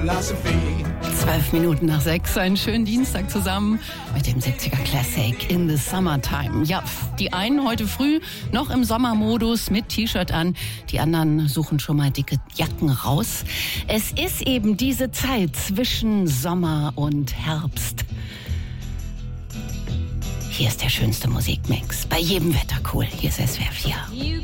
12 Minuten nach 6, einen schönen Dienstag zusammen mit dem 70er Classic in the Summertime. Ja, die einen heute früh noch im Sommermodus mit T-Shirt an, die anderen suchen schon mal dicke Jacken raus. Es ist eben diese Zeit zwischen Sommer und Herbst. Hier ist der schönste Musikmix, bei jedem Wetter cool. Hier ist SWR 4.